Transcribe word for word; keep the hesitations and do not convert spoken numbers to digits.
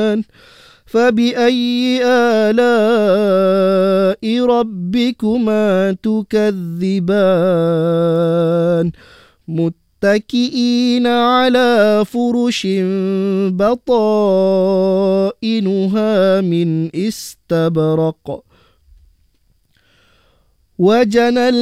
فبأي آلاء ربكما تكذبان متكئين على فرش بطائنها من استبرق وجنى